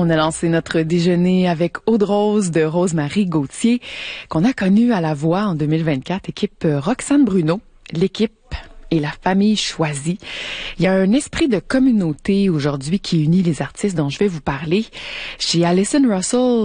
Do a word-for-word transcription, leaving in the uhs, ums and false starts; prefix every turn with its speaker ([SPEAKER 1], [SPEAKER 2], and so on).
[SPEAKER 1] On a lancé notre déjeuner avec Eau de Rose de Rose-Marie Gauthier, qu'on a connue à la voix en deux mille vingt-quatre, équipe Roxane Bruno, l'équipe et la famille choisie. Il y a un esprit de communauté aujourd'hui qui unit les artistes dont je vais vous parler. Chez Alison Russell,